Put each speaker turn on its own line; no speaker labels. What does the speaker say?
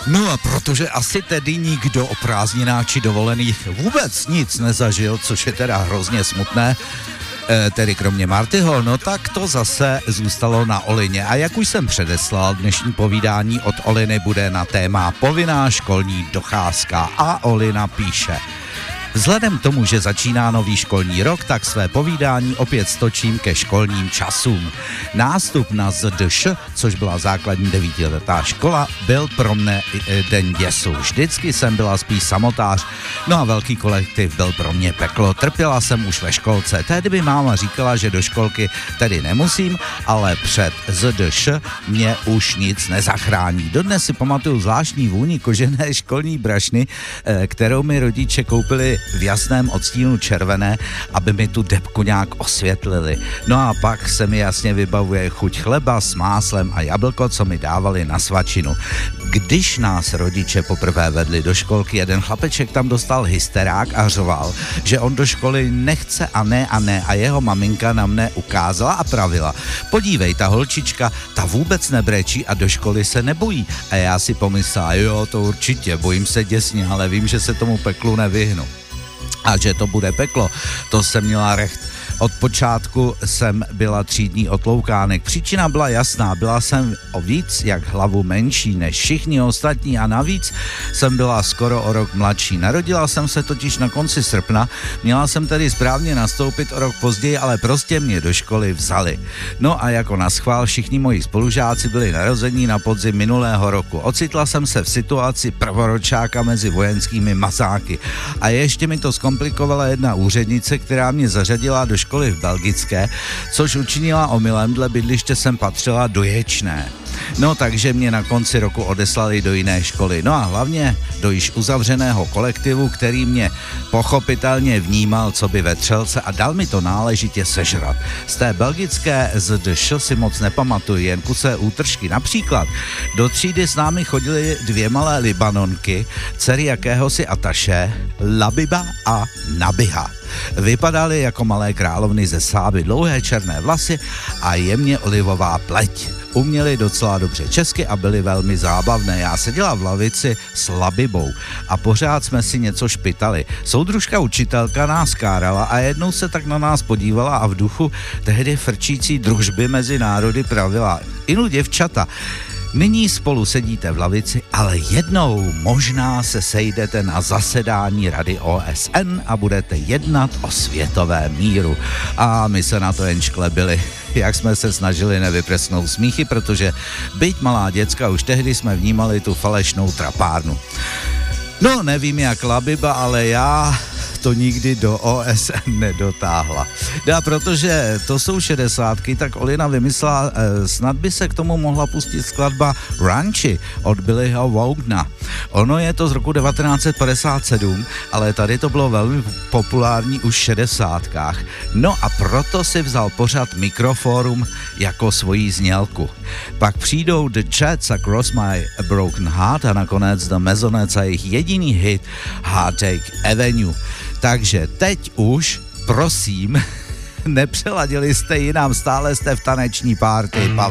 No a protože asi tedy nikdo o prázdninách či dovolených vůbec nic nezažil, což je teda hrozně smutné, tedy kromě Martyho, no tak to zase zůstalo na Olině. A jak už jsem předeslal, dnešní povídání od Oliny bude na téma povinná školní docházka a Olina píše: vzhledem k tomu, že začíná nový školní rok, tak své povídání opět stočím ke školním časům. Nástup na ZDŠ, což byla základní 9letá škola, byl pro mne den děsu. Vždycky jsem byla spíš samotář, no a velký kolektiv byl pro mě peklo. Trpěla jsem už ve školce. Tehdy by máma říkala, že do školky tedy nemusím, ale před ZDŠ mě už nic nezachrání. Dodnes si pamatuju zvláštní vůni kožené školní brašny, kterou mi rodiče koupili v jasném odstínu červené, aby mi tu debku nějak osvětlili. No a pak se mi jasně vybavuje chuť chleba s máslem a jablko, co mi dávali na svačinu. Když nás rodiče poprvé vedli do školky, jeden chlapeček tam dostal hysterák a řval, že on do školy nechce a ne a jeho maminka na mne ukázala a pravila: podívej, ta holčička, ta vůbec nebrečí a do školy se nebojí. A já si pomyslela, jo, to určitě, bojím se děsně, ale vím, že se tomu peklu nevyhnu. A že to bude peklo, to jsem měla recht. Od počátku jsem byla třídní otloukánek. Příčina byla jasná, byla jsem o víc jak hlavu menší než všichni ostatní a navíc jsem byla skoro o rok mladší. Narodila jsem se totiž na konci srpna, měla jsem tedy správně nastoupit o rok později, ale prostě mě do školy vzali. No a jako naschvál všichni moji spolužáci byli narození na podzim minulého roku. Ocitla jsem se v situaci prvoročáka mezi vojenskými mazáky. A ještě mi to zkomplikovala jedna úřednice, která mě zařadila do školy v Belgické, což učinila omylem, dle bydliště jsem patřila do Ječné. No takže mě na konci roku odeslali do jiné školy. No a hlavně do již uzavřeného kolektivu, který mě pochopitelně vnímal co by ve třelce a dal mi to náležitě sežrat. Z té belgické ZDŠ si moc nepamatuji, jen kusé útržky. Například do třídy s námi chodily dvě malé Libanonky, dcery jakéhosi ataše, Labiba a Nabiha. Vypadaly jako malé královny ze Sáby, dlouhé černé vlasy a jemně olivová pleť. Uměli docela dobře česky a byli velmi zábavné. Já seděla v lavici s Labibou a pořád jsme si něco špitali. Soudružka učitelka nás kárala a jednou se tak na nás podívala a v duchu tehdy frčící družby mezi národy pravila: inu děvčata, nyní spolu sedíte v lavici, ale jednou možná se sejdete na zasedání Rady OSN a budete jednat o světovém míru. A my se na to jen šklebili, jak jsme se snažili nevypresnout smíchy, protože byť malá děcka, už tehdy jsme vnímali tu falešnou trapárnu. No, nevím jak Labiba, ale já to nikdy do OSN nedotáhla. A protože to jsou 60, tak Olina vymyslela, snad by se k tomu mohla pustit skladba Ranchi od Billyho Vogna. Ono je to z roku 1957, ale tady to bylo velmi populární už v 60. No a proto si vzal pořad Mikroforum jako svoji znělku. Pak přijdou The Jets a Cross My Broken Heart a nakonec The Maisonets a jejich jediný hit Heartache Avenue. Takže teď už, prosím, nepřeladili jste jinam, stále jste v taneční party.